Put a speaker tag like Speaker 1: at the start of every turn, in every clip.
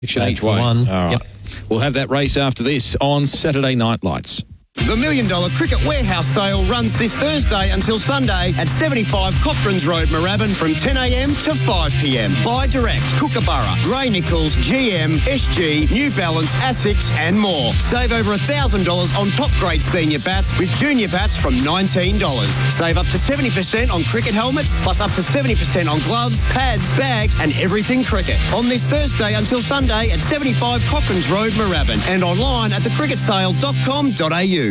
Speaker 1: Each way.
Speaker 2: One.
Speaker 1: All right.
Speaker 2: Yep.
Speaker 1: We'll have that race after this on Saturday Night Lights.
Speaker 3: The $1 Million Cricket Warehouse sale runs this Thursday until Sunday at 75 Cochranes Road, Moorabbin from 10 a.m. to 5 p.m. Buy direct, Kookaburra, Gray Nichols, GM, SG, New Balance, Asics and more. Save over $1,000 on top grade senior bats with junior bats from $19. Save up to 70% on cricket helmets, plus up to 70% on gloves, pads, bags and everything cricket. On this Thursday until Sunday at 75 Cochranes Road, Moorabbin and online at thecricketsale.com.au.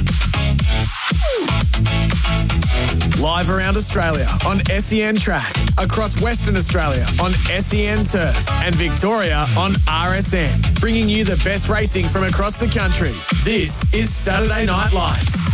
Speaker 4: Live around Australia on SEN Track, across Western Australia on SEN Turf and Victoria on RSN, bringing you the best racing from across the country. This is Saturday Night Lights.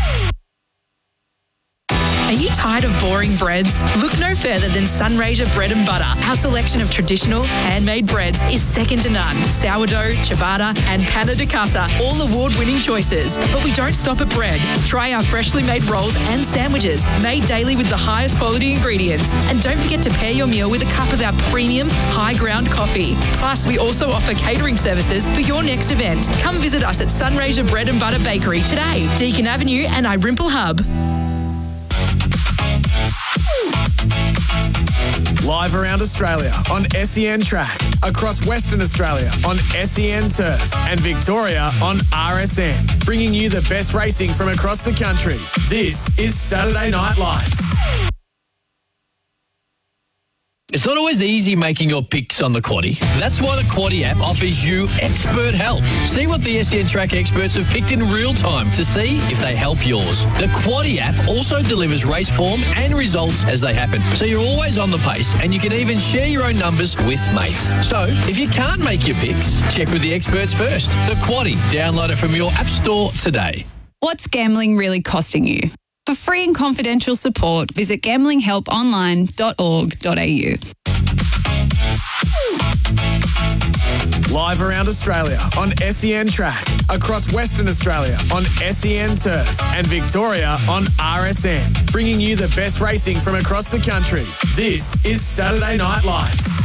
Speaker 5: Are you tired of boring breads? Look no further than Sunraysia Bread and Butter. Our selection of traditional, handmade breads is second to none. Sourdough, ciabatta and panna di casa, all award-winning choices. But we don't stop at bread. Try our freshly made rolls and sandwiches, made daily with the highest quality ingredients. And don't forget to pair your meal with a cup of our premium, high-ground coffee. Plus, we also offer catering services for your next event. Come visit us at Sunraysia Bread and Butter Bakery today, Deakin Avenue and Irimple Hub.
Speaker 4: Live around Australia on SEN Track, across Western Australia on SEN Turf and Victoria on RSN, bringing you the best racing from across the country. This is Saturday Night Lights.
Speaker 2: It's not always easy making your picks on the Quaddie. That's why the Quaddie app offers you expert help. See what the SEN Track experts have picked in real time to see if they help yours. The Quaddie app also delivers race form and results as they happen, so you're always on the pace and you can even share your own numbers with mates. So if you can't make your picks, check with the experts first. The Quaddie. Download it from your app store today.
Speaker 6: What's gambling really costing you? For free and confidential support, visit gamblinghelponline.org.au.
Speaker 4: Live around Australia on SEN Track, across Western Australia on SEN Turf and Victoria on RSN, bringing you the best racing from across the country. This is Saturday Night Lights.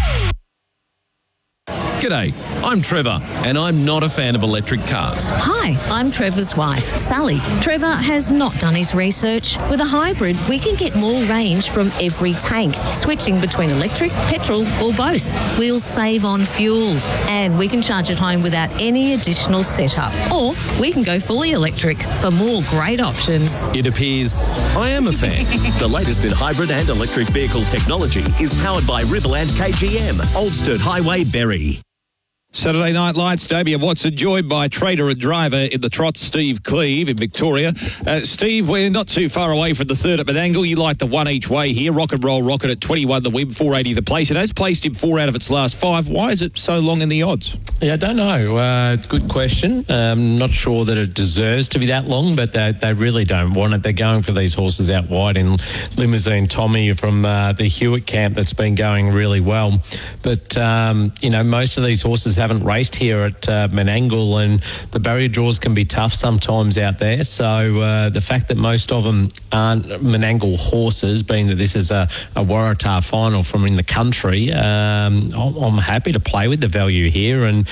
Speaker 7: G'day, I'm Trevor, and I'm not a fan of electric cars.
Speaker 8: Hi, I'm Trevor's wife, Sally. Trevor has not done his research. With a hybrid, we can get more range from every tank, switching between electric, petrol, or both. We'll save on fuel, and we can charge at home without any additional setup. Or we can go fully electric for more great options.
Speaker 7: It appears I am a fan.
Speaker 9: The latest in hybrid and electric vehicle technology is powered by Riverland KGM, Oldsturt Highway, Berry.
Speaker 1: Saturday Night Lights, Damien Watson, joined by trader and driver in the trot, Steve Cleve in Victoria. Steve, we're not too far away from the third at Menangle. You like the one each way here. Rock and Roll Rocket at 21 the win, 480 the place. It has placed in 4 out of its last 5. Why is it so long in the odds?
Speaker 2: Yeah, I don't know. Good question. Not sure that it deserves to be that long, but they really don't want it. They're going for these horses out wide in Limousine Tommy from the Hewitt camp that's been going really well. But, most of these horses haven't raced here at Menangle, and the barrier draws can be tough sometimes out there. So the fact that most of them aren't Menangle horses, being that this is a Waratah final from in the country, I'm happy to play with the value here. And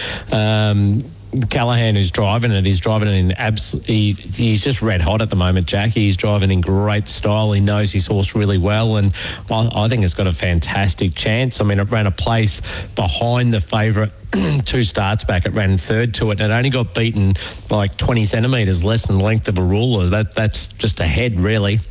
Speaker 2: Callahan, who's driving it, he's driving it in he's just red hot at the moment, Jack. He's driving in great style. He knows his horse really well, and I think it's got a fantastic chance. I mean, it ran a place behind the favourite 2 starts back. It ran third to it, and it only got beaten like 20 centimetres less than the length of a ruler. That's just ahead, really.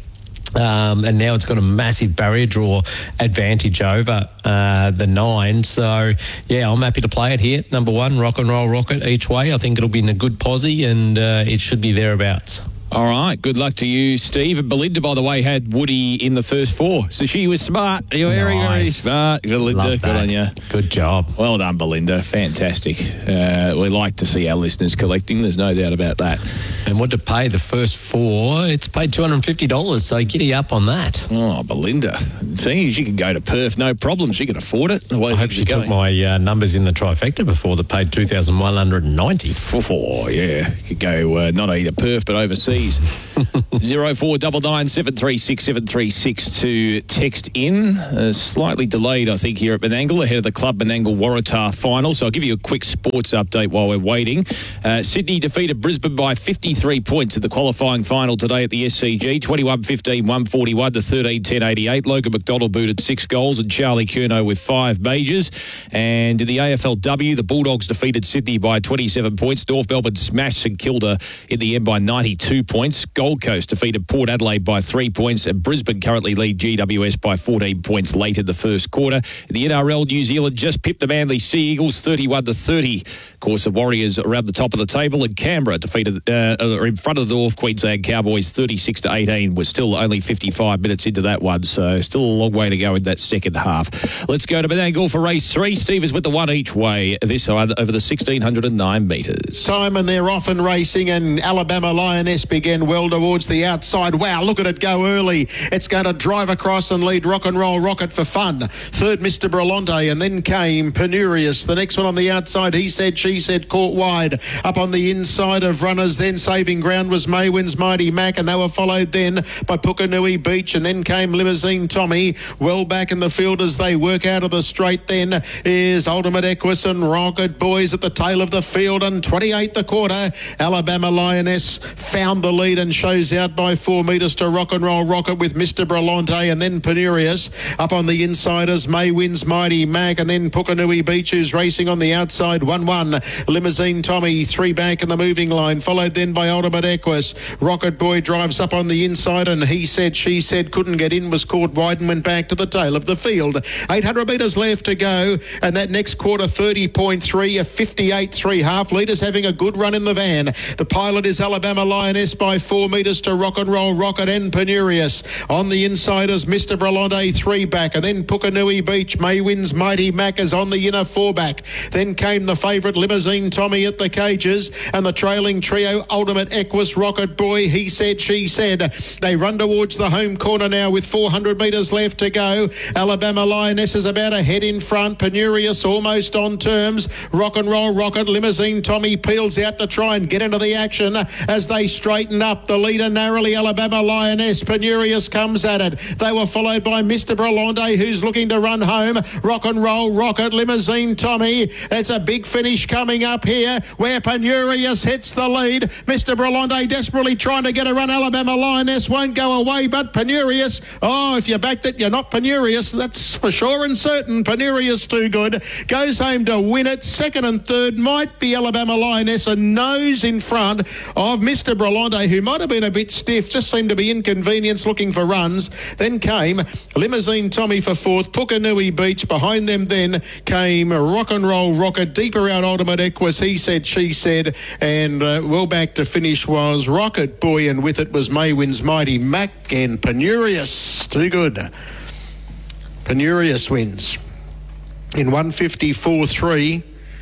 Speaker 2: And now it's got a massive barrier draw advantage over the 9. So, yeah, I'm happy to play it here. Number 1, Rock and Roll Rocket each way. I think it'll be in a good posse, and it should be thereabouts.
Speaker 1: All right, good luck to you, Steve. And Belinda, by the way, had Woody in the first 4, so she was smart. You're very smart, Belinda. Good on you.
Speaker 2: Good job.
Speaker 1: Well done, Belinda. Fantastic. We like to see our listeners collecting. There's no doubt about that.
Speaker 2: And what to pay the first 4? It's paid $250, so giddy up on that.
Speaker 1: Oh, Belinda. See, she can go to Perth, no problem. She can afford it.
Speaker 2: I hope she took my numbers in the trifecta before that paid $2,190.
Speaker 1: Oh, yeah. Could go not either Perth, but overseas. 0499 736 736 to text in. Slightly delayed, I think, here at Menangle, ahead of the Club Menangle Waratah final. So I'll give you a quick sports update while we're waiting. Sydney defeated Brisbane by 53 points at the qualifying final today at the SCG. 21-15, 141 to 13-10, 88. Logan McDonald booted 6 goals and Charlie Curnow with 5 majors. And in the AFLW, the Bulldogs defeated Sydney by 27 points. North Melbourne smashed St Kilda in the end by 92 points. Gold Coast defeated Port Adelaide by 3 points. And Brisbane currently lead GWS by 14 points late in the first quarter. In the NRL, New Zealand just pipped the Manly Sea Eagles 31-30. Of course, the Warriors around the top of the table, and Canberra defeated in front of the North Queensland Cowboys 36-18. We're still only 55 minutes into that one, so still a long way to go in that second half. Let's go to Menangle for race 3. Steve is with the one each way this side over the 1,609 metres.
Speaker 10: Time, and they're off and racing, and Alabama Lioness began well towards the outside. Wow, look at it go early. It's going to drive across and lead Rock and Roll Rocket for fun. Third, Mr. Brillante, and then came Penurious. The next one on the outside, He Said, She Said, caught wide. Up on the inside of runners, then saving ground was Maywin's Mighty Mac, and they were followed then by Pukanui Beach, and then came Limousine Tommy. Well back in the field as they work out of the straight then is Ultimate Equus and Rocket Boys at the tail of the field, and 28 the quarter. Alabama Lioness found the lead and shows out by 4 metres to Rock and Roll Rocket with Mr. Brillante, and then Penurious. Up on the inside as Maywin's Mighty Mac, and then Pukanui Beach, who's racing on the outside. 1-1. Limousine Tommy 3 back in the moving line, followed then by Ultimate Equus. Rocket Boy drives up on the inside, and He Said, She Said couldn't get in, was caught wide and went back to the tail of the field. 800 metres left to go, and that next quarter 30.3, a 58.3 half. Leaders having a good run in the van. The pilot is Alabama Lioness by 4 metres to Rock and Roll Rocket and Penurious. On the inside is Mr. Brillante 3 back, and then Pukanui Beach. Maywin's Mighty Mac is on the inner 4 back. Then came the favourite Limousine Tommy at the cages, and the trailing trio Ultimate Equus, Rocket Boy, He Said, She Said. They run towards the home corner now with 400 metres left to go. Alabama Lioness is about a head in front. Penurious almost on terms. Rock and Roll Rocket, Limousine Tommy peels out to try and get into the action as they straighten up. The leader narrowly, Alabama Lioness. Penurious comes at it. They were followed by Mr. Brillante, who's looking to run home. Rock and Roll Rocket, Limousine Tommy. It's a big finish coming up here where Penurious hits the lead. Mr. Brillante desperately trying to get a run. Alabama Lioness won't go away, but Penurious, if you backed it, you're not Penurious. That's for sure and certain. Penurious too good. Goes home to win it. Second and third might be Alabama Lioness, a nose in front of Mr. Brillante, who might have been a bit stiff, just seemed to be inconvenienced looking for runs. Then came Limousine Tommy for fourth. Pukanui Beach. Behind them then came Rock and Roll Rocket. Deeper out Ultimate Equus, He Said, She Said, and well back to finish was Rocket Boy, and with it was Maywin's Mighty Mac and Penurious. Too good. Penurious wins in 154.3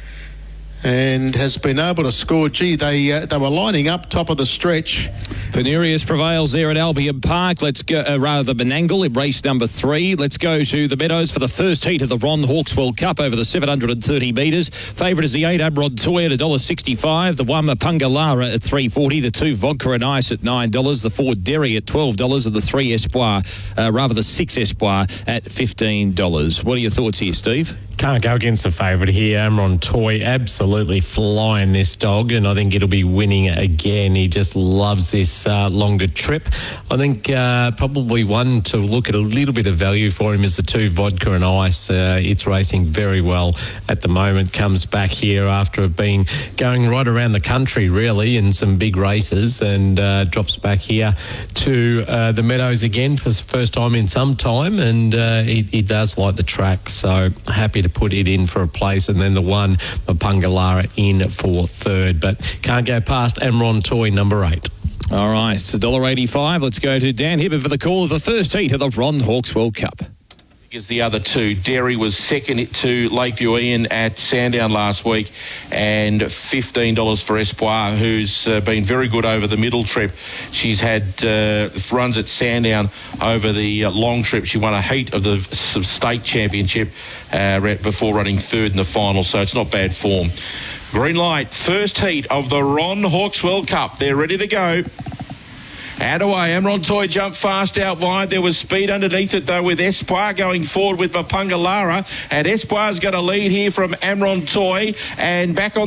Speaker 10: and has been able to score. They were lining up top of the stretch.
Speaker 1: Penurious prevails there at Albion Park. Let's go, rather Menangle in race number 3. Let's go to the Meadows for the first heat of the Ron Hawks World Cup over the 730 metres. Favourite is the 8 Amron Toy at $1.65. The 1 Mapungalara at $3.40. The 2 Vodka and Ice at $9. The 4 Derry at $12. And the 3 Espoir, the 6 Espoir at $15. What are your thoughts here, Steve?
Speaker 2: Can't go against the favourite here. Amron Toy absolutely flying this dog, and I think it'll be winning again. He just loves this longer trip. I think probably one to look at a little bit of value for him is the 2 Vodka and Ice. It's racing very well at the moment. Comes back here after being going right around the country really in some big races, and drops back here to the Meadows again for the first time in some time, and he does like the track, so happy to put it in for a place, and then the 1 Mapungalara in for third, but can't go past Amron Toy number 8.
Speaker 1: All right, it's $1.85. Let's go to Dan Hibbert for the call of the first heat of the Ron Hawks World Cup.
Speaker 11: Is the other two. Derry was second to Lakeview Ian at Sandown last week, and $15 for Espoir, who's been very good over the middle trip. She's had runs at Sandown over the long trip. She won a heat of the state championship before running third in the final, so it's not bad form. Green light, first heat of the Ron Hawkeswell Cup. They're ready to go. Out away, Amron Toy jumped fast out wide. There was speed underneath it, though, with Espoir going forward with Mapunga Lara. And Espoir's going to lead here from Amron Toy. And back on